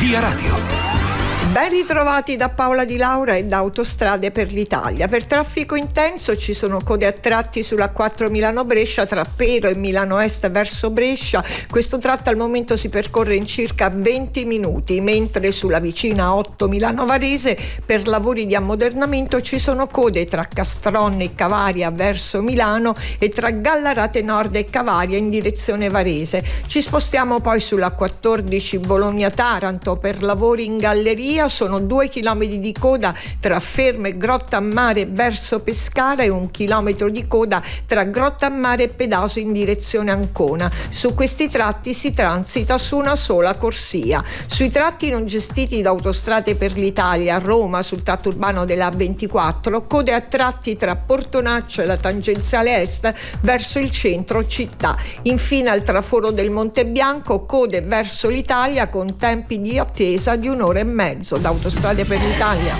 Via Radio. Ben ritrovati da Paola Di Laura e da Autostrade per l'Italia. Per traffico intenso ci sono code a tratti sulla 4 Milano-Brescia tra Pero e Milano Est verso Brescia. Questo tratto al momento si percorre in circa 20 minuti, mentre sulla vicina 8 Milano-Varese per lavori di ammodernamento ci sono code tra Castronne e Cavaria verso Milano e tra Gallarate Nord e Cavaria in direzione Varese. Ci spostiamo poi sulla 14 Bologna-Taranto per lavori in galleria. Sono 2 chilometri di coda tra Fermo e Grottammare verso Pescara e 1 chilometro di coda tra Grottammare e Pedaso in direzione Ancona. Su questi tratti si transita su una sola corsia. Sui tratti non gestiti da Autostrade per l'Italia a Roma sul tratto urbano della A24, code a tratti tra Portonaccio e la tangenziale est verso il centro città. Infine al traforo del Monte Bianco, code verso l'Italia con tempi di attesa di 1 ora e mezzo. Da Autostrade per l'Italia.